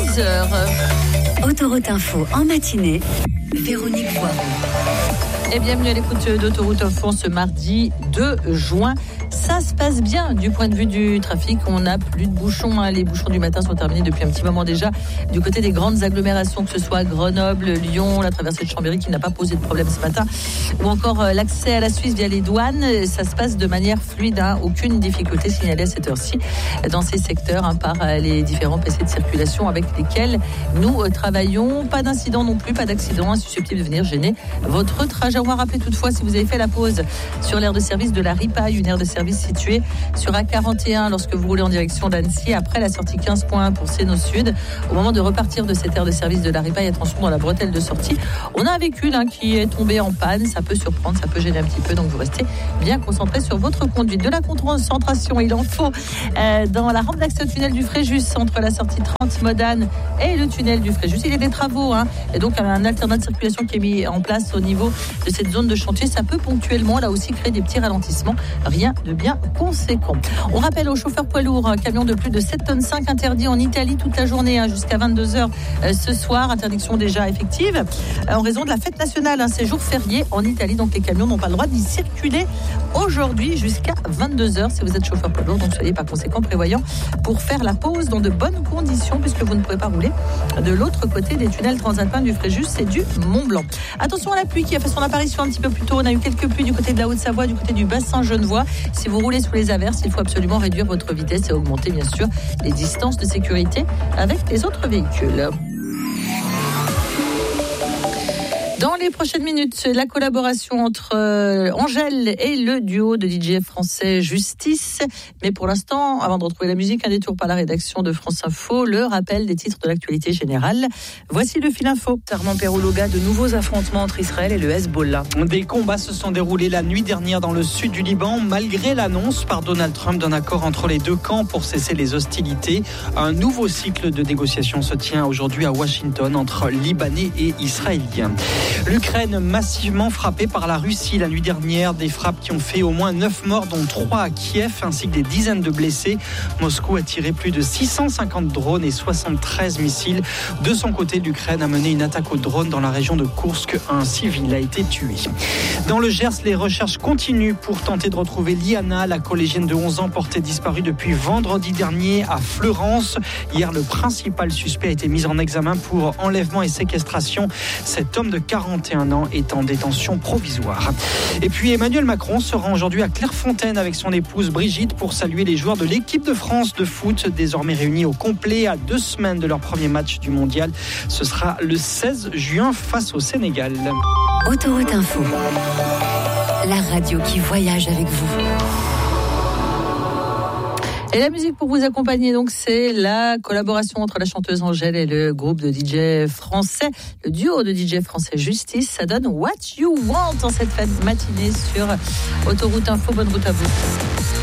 11h. Autoroute Info en matinée, Véronique Voiron. Et bienvenue à l'écoute d'Autoroute Info ce mardi 2 juin. Ça se passe bien du point de vue du trafic. On n'a plus de bouchons. Les bouchons du matin sont terminés depuis un petit moment déjà. Du côté des grandes agglomérations, que ce soit Grenoble, Lyon, la traversée de Chambéry qui n'a pas posé de problème ce matin, ou encore l'accès à la Suisse via les douanes, ça se passe de manière fluide. Aucune difficulté signalée à cette heure-ci dans ces secteurs par les différents PC de circulation avec lesquels nous travaillons. Pas d'incident non plus, pas d'accident susceptible de venir gêner votre trajet. On va rappeler toutefois, si vous avez fait la pause sur l'aire de service de la Ripaille, une aire de service située sur A41 lorsque vous roulez en direction d'Annecy, après la sortie 15.1 pour Sénaux Sud, au moment de repartir de cette aire de service de la Ripaille, attention dans la bretelle de sortie, on a un véhicule qui est tombé en panne. Ça peut surprendre, ça peut gêner un petit peu, donc vous restez bien concentré sur votre conduite. De la concentration, il en faut dans la rampe d'accès au tunnel du Fréjus, entre la sortie 30 Modane et le tunnel du Fréjus. Il y a des travaux, et donc un alternat de circulation qui est mis en place au niveau de cette zone de chantier. Ça peut ponctuellement là aussi créer des petits ralentissements, rien de bien conséquent. On rappelle aux chauffeurs poids lourds, un camion de plus de 7,5 tonnes interdit en Italie toute la journée jusqu'à 22h ce soir, interdiction déjà effective en raison de la fête nationale, c'est jour férié en Italie, donc les camions n'ont pas le droit d'y circuler aujourd'hui jusqu'à 22h si vous êtes chauffeur poids lourd, donc soyez par conséquent prévoyant pour faire la pause dans de bonnes conditions puisque vous ne pouvez pas rouler de l'autre côté des tunnels transalpins du Fréjus et du Mont-Blanc. Attention à la pluie qui a fait son apparition un petit peu plus tôt. On a eu quelques pluies du côté de la Haute-Savoie, du côté du bassin genevois. Si vous roulez sous les averses, il faut absolument réduire votre vitesse et augmenter bien sûr les distances de sécurité avec les autres véhicules. Dans les prochaines minutes, la collaboration entre Angèle et le duo de DJ français Justice. Mais pour l'instant, avant de retrouver la musique, un détour par la rédaction de France Info, le rappel des titres de l'actualité générale. Voici le fil info. Armand Perrologa, de nouveaux affrontements entre Israël et le Hezbollah. Des combats se sont déroulés la nuit dernière dans le sud du Liban, malgré l'annonce par Donald Trump d'un accord entre les deux camps pour cesser les hostilités. Un nouveau cycle de négociations se tient aujourd'hui à Washington entre Libanais et Israéliens. L'Ukraine massivement frappée par la Russie la nuit dernière, des frappes qui ont fait au moins 9 morts dont 3 à Kiev ainsi que des dizaines de blessés. Moscou a tiré plus de 650 drones et 73 missiles. De son côté, l'Ukraine a mené une attaque aux drones dans la région de Koursk. Un civil a été tué. Dans le Gers, les recherches continuent pour tenter de retrouver Liana, la collégienne de 11 ans portée disparue depuis vendredi dernier à Fleurance. Hier, le principal suspect a été mis en examen pour enlèvement et séquestration. Cet homme de 41 ans est en détention provisoire. Et puis Emmanuel Macron se rend aujourd'hui à Clairefontaine avec son épouse Brigitte pour saluer les joueurs de l'équipe de France de foot, désormais réunis au complet à 2 semaines de leur premier match du mondial. Ce sera le 16 juin face au Sénégal. Autoroute Info, la radio qui voyage avec vous. Et la musique pour vous accompagner, donc, c'est la collaboration entre la chanteuse Angèle et le groupe de DJ français, le duo de DJ français Justice. Ça donne What You Want en cette matinée sur Autoroute Info. Bonne route à vous.